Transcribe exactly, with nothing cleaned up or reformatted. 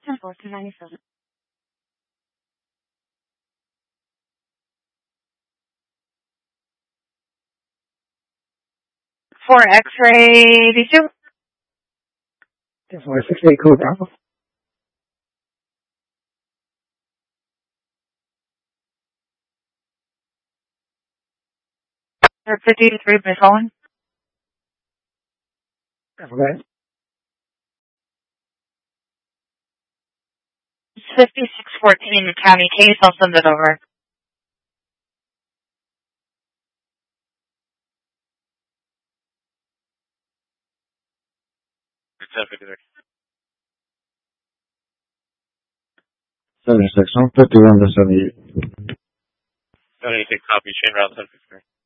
ten four two ninety-seven. For X-ray D two. ten four six eight code Bravo. fifty-three by phone. Okay. It's fifty-six fourteen county case. I'll send it over. ten fifty-three. seventy-six, one fifty-one to seventy-eight. seventy-six copy, chain route ten fifty-three.